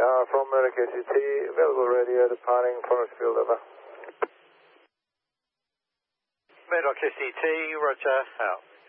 From KCT, available radio departing Forestfield, over. Made on KCT, roger, out.